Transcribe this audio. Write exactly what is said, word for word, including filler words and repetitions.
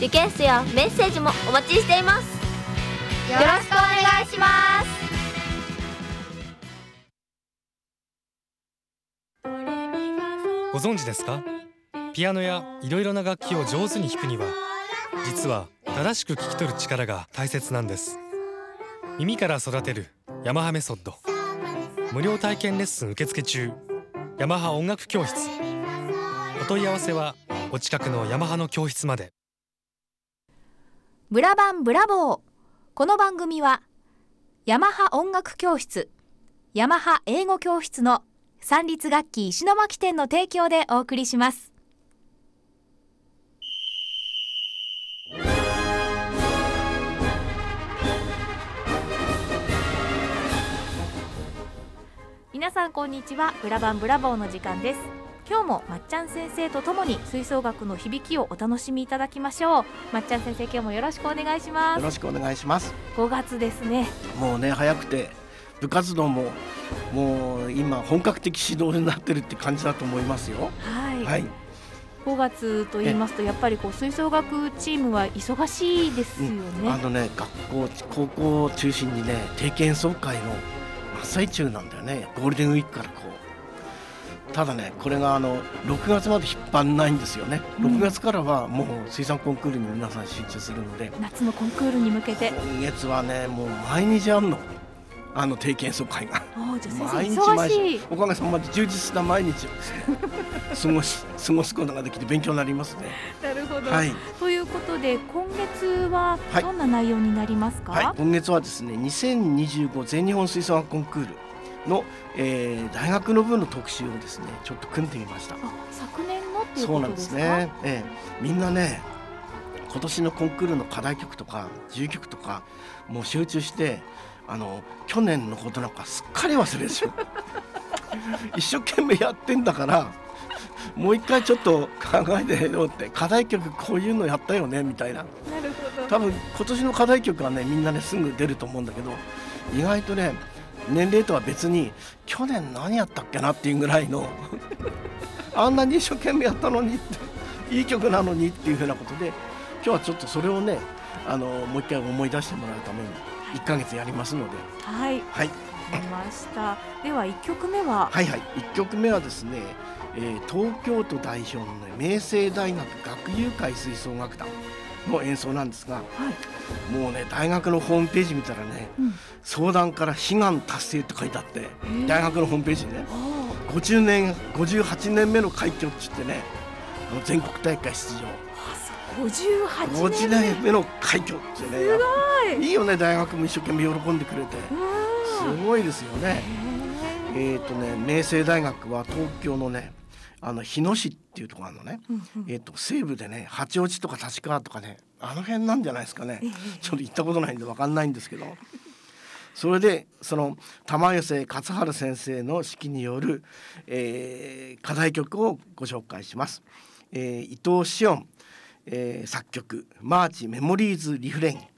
リクエストやメッセージもお待ちしています。 よろしくお願いします。 ご存知ですか？ピアノやいろいろな楽器を上手に弾くには、実は正しく聞き取る力が大切なんです。耳から育てるヤマハメソッド。無料体験レッスン受付中。ヤマハ音楽教室。お問い合わせはお近くのヤマハの教室まで。 ブラバンブラボー。この番組はヤマハ音楽教室、ヤマハ英語教室の三立楽器石巻店の提供でお送りします。皆さんこんにちは。ブラバンブラボーの時間です。今日もまっちゃん先生とともに吹奏楽の響きをお楽しみいただきましょう。まっちゃん先生、今日もよろしくお願いします。 よろしくお願いします。 ごがつですね。 もうね、早くて部活動ももう今本格的指導になってるって感じだと思いますよ。 はい、 はい、 ごがつと言いますとやっぱりこう吹奏楽チームは忙しいですよね。 うん、あのね、学校高校を中心にね、定期演奏会の真っ最中なんだよね。ゴールデンウィークからこう。ただね、これがあのろくがつまで引っ張んないんですよね。ろくがつからはもう水産コンクールに皆さん集中するので、 夏のコンクールに向けて今月はね、もう毎日あんの、あの定期演奏会が毎日忙しい。 おかげさまで充実した毎日をですね過ごし過ごすことができて勉強になりますね。 なるほど、 はい、 ということで今月はどんな内容になりますか？ はいはい、今月はですね、にせんにじゅうご全日本吹奏楽コンクールの、えー、大学の分の特集をですね、ちょっと組んでみました。 あ、昨年のっていうそうなんことでか？ ですすね、えー、みんなね、今年のコンクールの課題曲とか自由曲とかもう集中して、あの去年のことなんかすっかり忘れでしょ一生懸命やってんだからもう一回ちょっと考えてよって、課題曲こういうのやったよねみたいな。 なるほど。 多分今年の課題曲はね、みんなねすぐ出ると思うんだけど、意外とね、年齢とは別に去年何やったっけなっていうぐらいのあんなに一生懸命やったのにっていい曲なのにっていうふうなことで、今日はちょっとそれをね、あのもう一回思い出してもらうためにいっかげつやりますので。 はい、 はい、 わかりました。ではいっきょくめは？ はいはい、いっきょくめはですね、えー、東京都代表の、ね、明星大学学友会吹奏楽団の演奏なんですが、 はい、 もうね、大学のホームページ見たらね、うん、相談から悲願達成って書いてあって、大学のホームページにね、ごじゅうねんごじゅうはちねんめの快挙って言ってね、あの全国大会出場ごじゅうはちねんめごじゅうねんめの快挙ってね、 すごいいいよね。大学も一生懸命喜んでくれてすごいですよね。えーとね、明星大学は東京のね、あの日野市っていうところあるのね、うんうん、えーと西部でね、八王子とか立川とかね、あの辺なんじゃないですかね、えー、ちょっと行ったことないんで分かんないんですけどそれでその玉寄勝春先生の指揮による、えー、課題曲をご紹介します。えー、伊藤紫音、えー、作曲マーチメモリーズリフレイン。